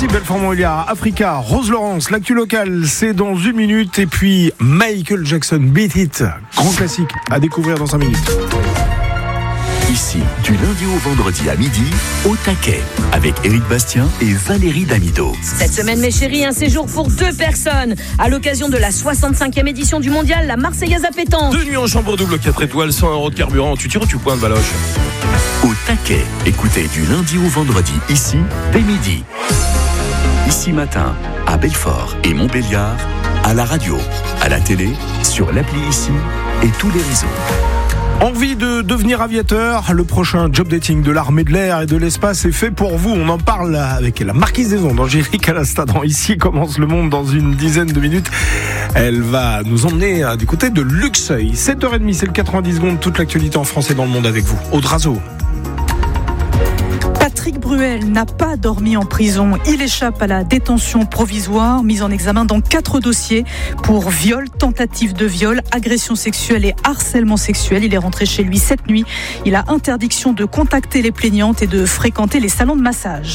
Merci Belfort-Montbéliard. Africa, Rose Laurence, l'actu locale, c'est dans 1 minute. Et puis Michael Jackson, Beat It, grand classique à découvrir dans 5 minutes. Ici, du lundi au vendredi à midi, au taquet, avec Éric Bastien et Valérie Damido. Cette semaine, mes chéris, un séjour pour 2 personnes. À l'occasion de la 65e édition du mondial, la Marseillaise à pétanque. 2 nuits en chambre double, 4 étoiles, 100 € de carburant. Tu tires ou tu pointes, Valoche? Au taquet, écoutez du lundi au vendredi, ici, dès midi. Ici matin, à Belfort et Montbéliard, à la radio, à la télé, sur l'appli Ici et tous les réseaux. Envie de devenir aviateur? Le prochain job dating de l'armée de l'air et de l'espace est fait pour vous. On en parle avec la marquise des ondes, Angélique Alasta, dans Ici commence le monde dans une dizaine de minutes. Elle va nous emmener du côté de Luxeuil. 7h30, c'est le 90 secondes, toute l'actualité en France et dans le monde avec vous. Aude Razo. Patrick Bruel n'a pas dormi en prison. Il échappe à la détention provisoire, mis en examen dans 4 dossiers pour viol, tentative de viol, agression sexuelle et harcèlement sexuel. Il est rentré chez lui cette nuit. Il a interdiction de contacter les plaignantes et de fréquenter les salons de massage.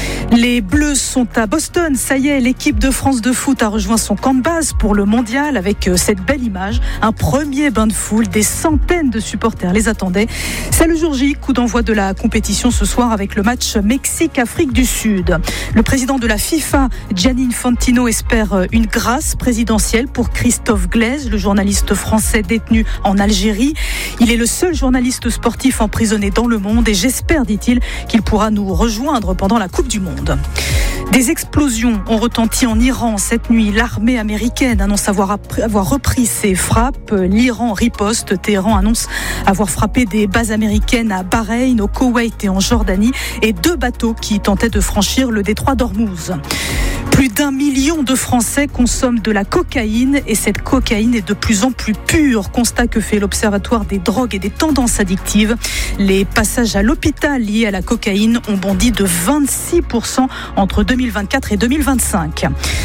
Les Bleus sont à Boston. Ça y est, l'équipe de France de foot a rejoint son camp de base pour le mondial avec cette belle image. Un premier bain de foule, des centaines de supporters les attendaient. C'est le jour J, coup d'envoi de la compétition ce soir avec le match Mexique-Afrique du Sud. Le président de la FIFA, Gianni Infantino, espère une grâce présidentielle pour Christophe Glaise, le journaliste français détenu en Algérie. Il est le seul journaliste sportif emprisonné dans le monde et j'espère, dit-il, qu'il pourra nous rejoindre pendant la Coupe du Monde. Des explosions ont retenti en Iran cette nuit. L'armée américaine annonce avoir repris ses frappes. L'Iran riposte. Téhéran annonce avoir frappé des bases américaines à Bahreïn, au Koweït et en Jordanie et 2 bateaux qui tentaient de franchir le détroit d'Ormuz. Plus d'1 million de Français consomment de la cocaïne et cette cocaïne est de plus en plus pure. Constat que fait l'Observatoire des drogues et des tendances addictives. Les passages à l'hôpital liés à la cocaïne ont bondi de 26% entre 2024 et 2025.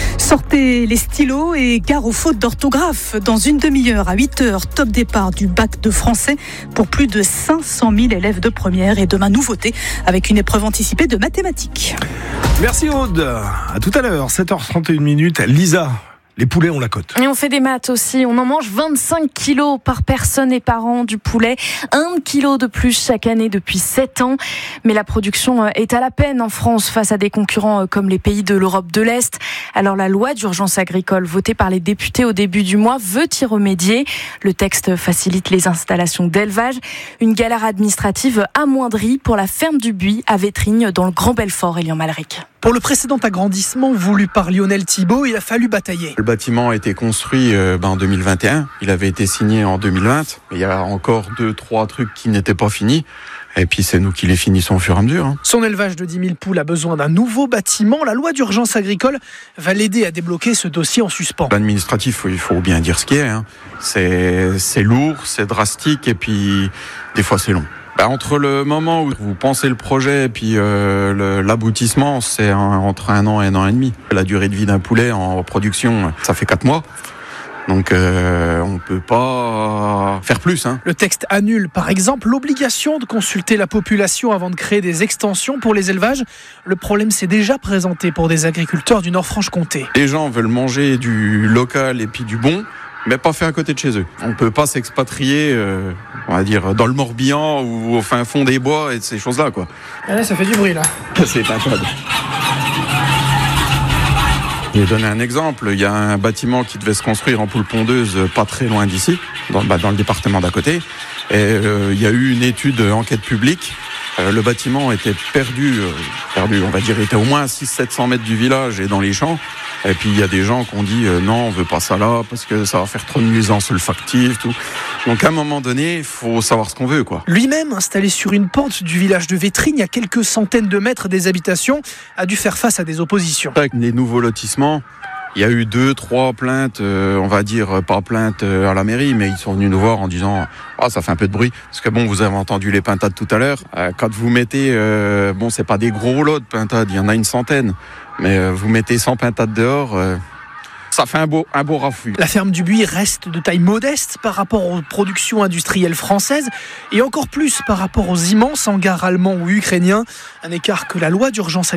Sortez les stylos et gare aux fautes d'orthographe. Dans une demi-heure à 8h, top départ du bac de français pour plus de 500 000 élèves de première et demain nouveauté avec une épreuve anticipée de mathématiques. Merci Aude. À tout à l'heure, 7h31. Lisa, les poulets ont la cote. Et on fait des maths aussi. On en mange 25 kilos par personne et par an du poulet. 1 kilo de plus chaque année depuis 7 ans. Mais la production est à la peine en France face à des concurrents comme les pays de l'Europe de l'Est. Alors la loi d'urgence agricole votée par les députés au début du mois veut y remédier. Le texte facilite les installations d'élevage. Une galère administrative amoindrie pour la ferme du Buis à Vétrigne dans le Grand Belfort, Elian Malric. Pour le précédent agrandissement voulu par Lionel Thibault, il a fallu batailler. Le bâtiment a été construit en 2021. Il avait été signé en 2020. Il y a encore 2-3 trucs qui n'étaient pas finis. Et puis c'est nous qui les finissons au fur et à mesure. Son élevage de 10 000 poules a besoin d'un nouveau bâtiment. La loi d'urgence agricole va l'aider à débloquer ce dossier en suspens. L'administratif, il faut bien dire ce qui est. C'est lourd, c'est drastique et puis des fois c'est long. Entre le moment où vous pensez le projet et puis l'aboutissement, c'est entre 1 an et 1 an et demi. La durée de vie d'un poulet en production, ça fait 4 mois. Donc on peut pas faire plus. Le texte annule par exemple l'obligation de consulter la population avant de créer des extensions pour les élevages. Le problème s'est déjà présenté pour des agriculteurs du Nord-Franche-Comté. Les gens veulent manger du local et puis du bon, mais pas fait à côté de chez eux. On peut pas s'expatrier, on va dire, dans le Morbihan ou au fin fond des bois et de ces choses-là, quoi. Et là, ça fait du bruit, là. C'est pas grave. Je vais donner un exemple. Il y a un bâtiment qui devait se construire en poule pondeuse pas très loin d'ici, dans le département d'à côté. Et il y a eu une étude enquête publique. Le bâtiment était perdu, on va dire, il était au moins à 600-700 mètres du village et dans les champs. Et puis il y a des gens qui ont dit non, on veut pas ça là parce que ça va faire trop de nuisances olfactives, tout. Donc à un moment donné, il faut savoir ce qu'on veut, quoi. Lui-même, installé sur une pente du village de Vétrigne, à quelques centaines de mètres des habitations, a dû faire face à des oppositions. Avec les nouveaux lotissements, il y a eu 2-3 plaintes, on va dire pas plaintes à la mairie, mais ils sont venus nous voir en disant ça fait un peu de bruit. Parce que vous avez entendu les pintades tout à l'heure. Quand vous mettez, c'est pas des gros lots de pintades, il y en a une centaine. Mais vous mettez 100 pintades dehors, ça fait un beau raffut. La ferme du Buis reste de taille modeste par rapport aux productions industrielles françaises et encore plus par rapport aux immenses hangars allemands ou ukrainiens. Un écart que la loi d'urgence